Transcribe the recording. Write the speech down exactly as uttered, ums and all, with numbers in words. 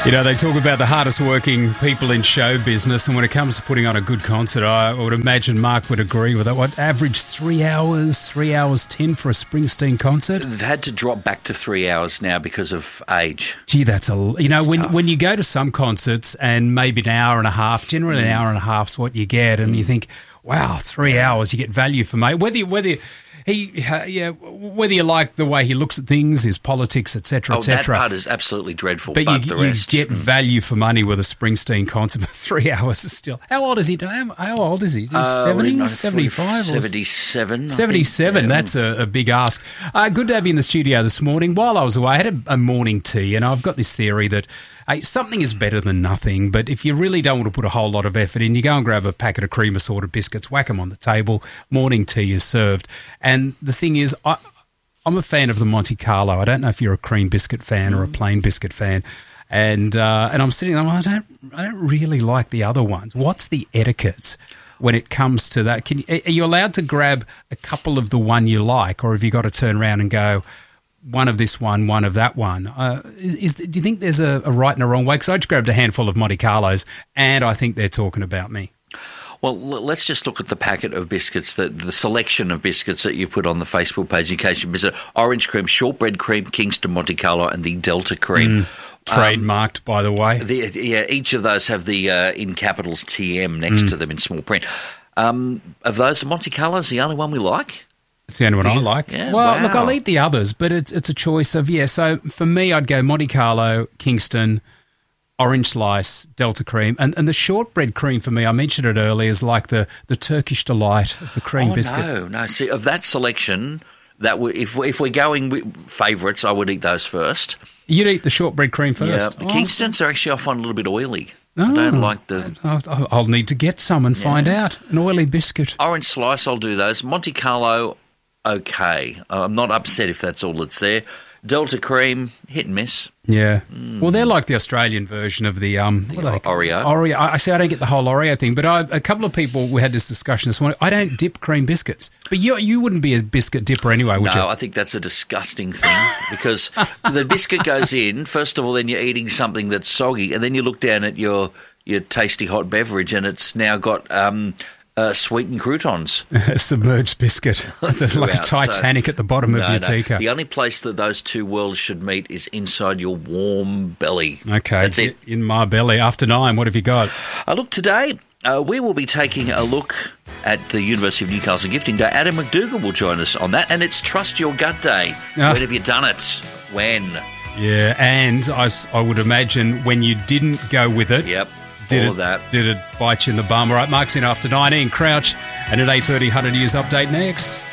You know, they talk about the hardest working people in show business, and when it comes to putting on a good concert, I would imagine Mark would agree with that. What, average three hours, three hours ten for a Springsteen concert? They've had to drop back to three hours now because of age. Gee, that's a... You know, It's when tough. when you go to some concerts and maybe an hour and a half, generally an hour and a half's what you get, and you think, wow, three hours, you get value for money. Whether you, whether you, he, uh, yeah, whether you like the way he looks at things, his politics, et cetera, Oh, et that cetera. part is absolutely dreadful, But, but, you, the you rest... get value for money with a Springsteen concert, but three hours is still... How old is he? How, how old is he? He's Uh, seventy, no, seventy-five? Or seventy-seven. I seventy-seven, think. Yeah. that's a, a big ask. Uh, good to have you in the studio this morning. While I was away, I had a, a morning tea, and I've got this theory that hey, something is better than nothing, but if you really don't want to put a whole lot of effort in, you go and grab a packet of cream assorted biscuits, whack them on the table, morning tea is served. And the thing is, I, I'm a fan of the Monte Carlo. I don't know if you're a cream biscuit fan or a plain biscuit fan. And uh, and I'm sitting there, I don't, I don't really like the other ones. What's the etiquette when it comes to that? Can you, are you allowed to grab a couple of the one you like, or have you got to turn around and go, one of this one, one of that one? Uh, is, is Do you think there's a, a right and a wrong way? Because I just grabbed a handful of Monte Carlos, and I think they're talking about me. Well, l- let's just look at the packet of biscuits, that the selection of biscuits that you put on the Facebook page in case you miss it. Orange cream, shortbread cream, Kingston Monte Carlo, and the Delta cream. Mm, trademarked, um, by the way. The, yeah, each of those have the, uh, in capitals, T M next Mm. to them in small print. Um, of those, Monte Carlo's the only one we like. It's the only one I like. Yeah, well, wow. look, I'll eat the others, but it's it's a choice of, yeah, so for me, I'd go Monte Carlo, Kingston, orange slice, Delta cream, and, and the shortbread cream for me, I mentioned it earlier, is like the, the Turkish delight of the cream oh, biscuit. no, no. See, of that selection, that w- if, if we're going with favourites, I would eat those first. You'd eat the shortbread cream first? Yeah, Oh, Kingston's are actually, I find, a little bit oily. Oh. I don't like the... I'll, I'll need to get some and find out. An oily biscuit. Orange slice, I'll do those. Monte Carlo, okay. I'm not upset if that's all that's there. Delta cream, hit and miss. Yeah. Mm. Well, they're like the Australian version of the... Um, The what are they called? Oreo. Oreo. I, I see, I don't get the whole Oreo thing, but I, a couple of people, we had this discussion this morning. I don't dip cream biscuits. But you you wouldn't be a biscuit dipper anyway, would you? No, I think that's a disgusting thing because the biscuit goes in, first of all, then you're eating something that's soggy, and then you look down at your, your tasty hot beverage and it's now got... Um, Uh, sweetened croutons. A submerged biscuit. Like a Throughout, Titanic so- at the bottom of No, your no. teacup. The only place that those two worlds should meet is inside your warm belly. Okay. That's it. In my belly. After nine, what have you got? Uh, look, today uh, we will be taking a look at the University of Newcastle Gifting Day. Adam McDougall will join us on that, and it's Trust Your Gut Day. Ah. When have you done it? When? Yeah, and I, s- I would imagine when you didn't go with it, Yep. did all it, of that. did it bite you in the bum? All right, Mark's in after nine, Ian Crouch, and at eight thirty, one hundred Years Update next.